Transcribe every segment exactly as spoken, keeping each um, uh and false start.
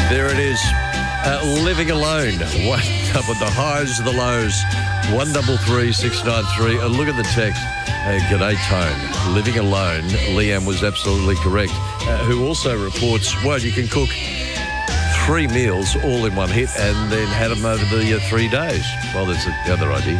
There it is. Uh, living alone. One with the highs, the lows. One double three six nine three. Uh, look at the text. Uh, G'day, Tone. Living alone. Leanne was absolutely correct. Uh, who also reports, well, you can cook three meals all in one hit and then had them over the uh, three days. Well, there's the other idea.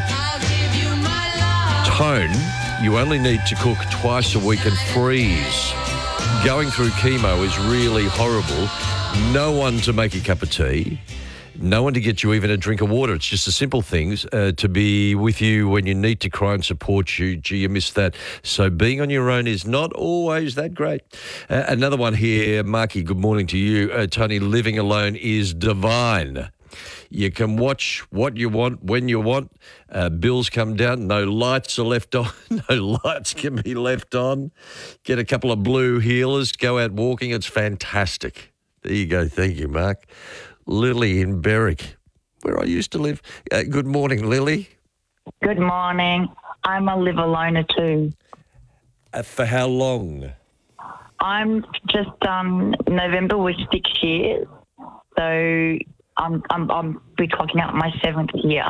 Tone, you only need to cook twice a week and freeze. Going through chemo is really horrible. No one to make a cup of tea. No one to get you even a drink of water. It's just the simple things uh, to be with you when you need to cry and support you. Gee, you missed that. So being on your own is not always that great. Uh, another one here, Marky, good morning to you. Uh, Tony, living alone is divine. You can watch what you want, when you want. Uh, bills come down. No lights are left on. No lights can be left on. Get a couple of blue healers. Go out walking. It's fantastic. There you go. Thank you, Mark. Lily in Berwick, where I used to live. Uh, good morning, Lily. Good morning. I'm a live aloner too. Uh, for how long? I'm just um November was six years, so I'm I'm I'm be clocking up my seventh year,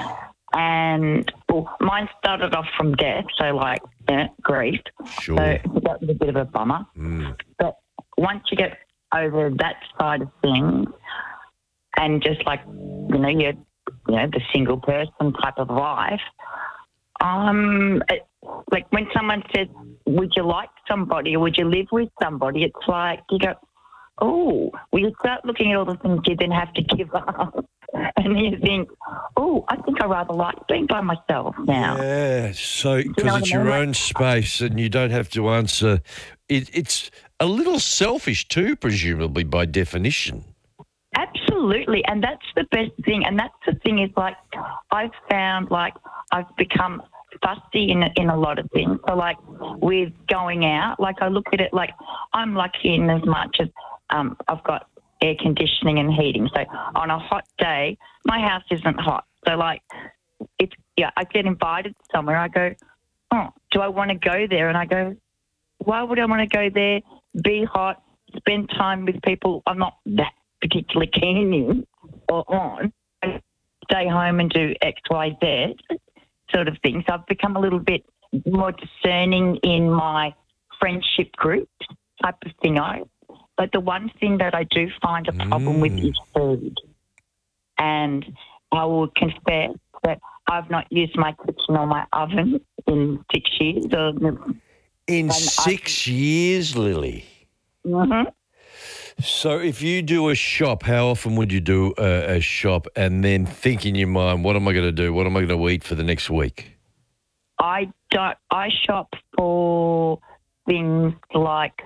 and well, mine started off from death, so like yeah, grief. Sure. So that was a bit of a bummer. Mm. But once you get over that side of things, and just like, you know, you're, you know, the single person type of life, um, it, like when someone says, would you like somebody or would you live with somebody, it's like you go, oh, well, you start looking at all the things you then have to give up. And you think, oh, I think I rather like being by myself now. Yeah, so because you know it's what I mean? your own space and you don't have to answer. It, it's a little selfish too, presumably, by definition. Absolutely, and that's the best thing. And that's the thing is, like, I've found, like, I've become fussy in in a lot of things. So, like, with going out, like, I look at it like I'm lucky in as much as um, I've got air conditioning and heating. So on a hot day, my house isn't hot. So, like, if yeah, I get invited somewhere, I go, oh, do I want to go there? And I go, why would I want to go there, be hot, spend time with people I'm not that particularly keen in or on, and stay home and do X, Y, Z sort of thing. So I've become a little bit more discerning in my friendship group type of thing. I, but the one thing that I do find a problem Mm. with is food. And I will confess that I've not used my kitchen or my oven in six years. Or, In And six years, Lily. mm-hmm. So if you do a shop, how often would you do a, a shop and then think in your mind, what am I going to do? What am I going to eat for the next week? I don't. I shop for things like